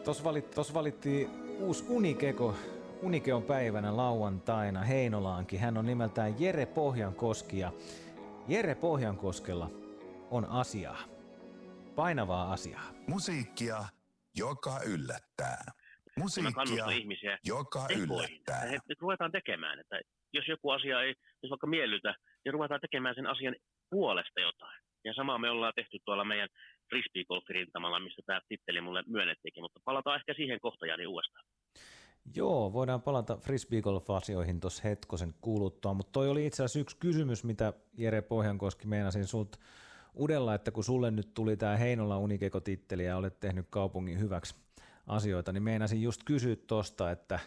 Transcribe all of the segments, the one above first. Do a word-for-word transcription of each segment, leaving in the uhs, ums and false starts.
Tuossa valit, valittiin uusi Unikeko, Unikeon päivänä lauantaina Heinolaankin. Hän on nimeltään Jere Pohjankoski ja Jere Pohjankoskella on asiaa. Painavaa asiaa. Musiikkia, joka yllättää. Musiikkia, ihmisiä joka tekoihin. yllättää. He, nyt ruvetaan tekemään, että jos joku asia ei jos vaikka miellytä, niin ruvetaan tekemään sen asian puolesta jotain. Ja samaa me ollaan tehty tuolla meidän frisbeegolf-rintamalla, missä tämä titteli mulle myönnettiinkin, mutta palataan ehkä siihen kohtajaan uudestaan. Joo, voidaan palata frisbeegolf-asioihin tuossa hetkosen kuluttua, mutta toi oli itse asiassa yksi kysymys, mitä Jere Pohjankoski meinasin sulta udella, että kun sulle nyt tuli tämä Heinola Unikeko-titteli ja olet tehnyt kaupungin hyväksi asioita, niin meinasin just kysyä tuosta, että,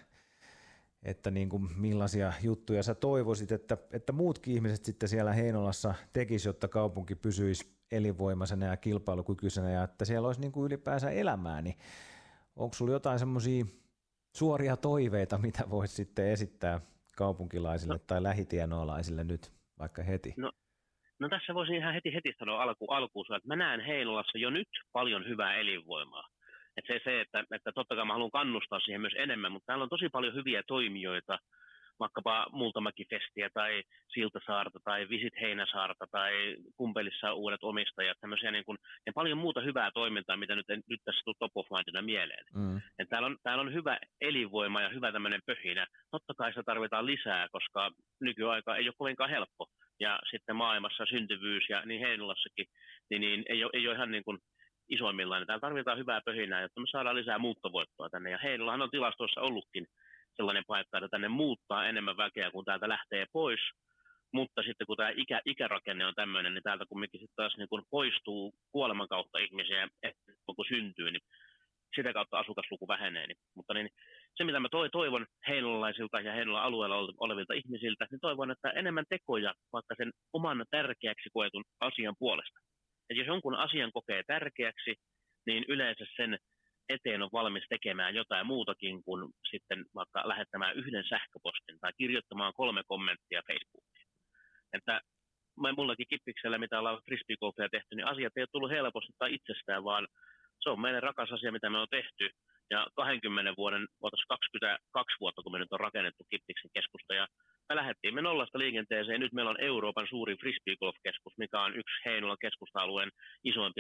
että niin kuin millaisia juttuja sä toivoisit, että, että muutkin ihmiset sitten siellä Heinolassa tekisi, jotta kaupunki pysyisi elinvoimaisena ja kilpailukykyisenä ja että siellä olisi niin kuin ylipäänsä elämää, niin onko sulla jotain semmoisia suoria toiveita, mitä voisi sitten esittää kaupunkilaisille no. tai lähitienoolaisille nyt vaikka heti? No, no tässä voisin ihan heti heti sanoa alku, alkuun, että mä näen Heinolassa jo nyt paljon hyvää elinvoimaa. Että se, se että, että totta kai mä haluan kannustaa siihen myös enemmän, mutta täällä on tosi paljon hyviä toimijoita, vaikkapa Multamäki-festiä tai Siltasaarta tai Visit Heinäsaarta tai Kumpelissa uudet omistajat, tämmöisiä niin kuin, ja paljon muuta hyvää toimintaa, mitä nyt, nyt tässä tuli top of mindina mieleen. Mm. Täällä, on, täällä on hyvä elinvoima ja hyvä tämmöinen pöhinä. Totta kai sitä tarvitaan lisää, koska nykyaika ei ole kovinkaan helppo. Ja sitten maailmassa syntyvyys ja niin Heinolassakin, niin, niin ei, ole, ei ole ihan niin kuin isoimmillaan. Täällä tarvitaan hyvää pöhinää, jotta me saadaan lisää muuttovoittoa tänne. Ja Heinolahan on tilastoissa ollutkin sellainen paikka, että tänne muuttaa enemmän väkeä, kun täältä lähtee pois. Mutta sitten kun tämä ikä, ikärakenne on tämmöinen, niin täältä kumminkin sitten taas niin kun poistuu kuoleman kautta ihmisiä, että kun syntyy, niin sitä kautta asukasluku vähenee. Niin, mutta niin, se, mitä mä toivon heinolaisilta ja Heinolan alueella olevilta ihmisiltä, niin toivon, että enemmän tekoja vaikka sen oman tärkeäksi koetun asian puolesta. Et jos jonkun asian kokee tärkeäksi, niin yleensä sen eteen on valmis tekemään jotain muutakin kuin sitten vaikka lähettämään yhden sähköpostin tai kirjoittamaan kolme kommenttia Facebookiin. Että mullakin Kippiksellä, mitä ollaan frisbeegolfia tehty, niin asiat ei ole tullut helposti tai itsestään, vaan se on meille rakas asia, mitä me on tehty. Ja kahdenkymmenen vuoden, vuotta kaksikymmentäkaksi vuotta, kun me nyt on rakennettu Kippiksen keskusta, ja me lähdettiin me nollasta liikenteeseen. Nyt meillä on Euroopan suurin frisbeegolf-keskus, mikä on yksi Heinolan keskusta-alueen isoimpia